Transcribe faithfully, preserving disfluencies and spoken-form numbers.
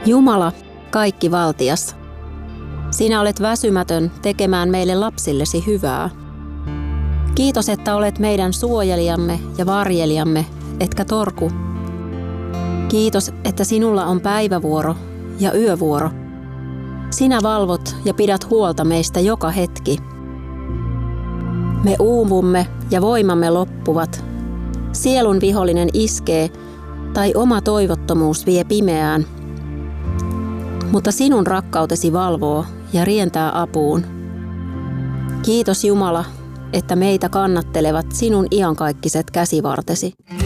Jumala, kaikki valtias, sinä olet väsymätön tekemään meille lapsillesi hyvää. Kiitos, että olet meidän suojelijamme ja varjelijamme, etkä torku. Kiitos, että sinulla on päivävuoro ja yövuoro. Sinä valvot ja pidät huolta meistä joka hetki. Me uumumme ja voimamme loppuvat. Sielun vihollinen iskee tai oma toivottomuus vie pimeään. Mutta sinun rakkautesi valvoo ja rientää apuun. Kiitos Jumala, että meitä kannattelevat sinun iankaikiset käsivartesi.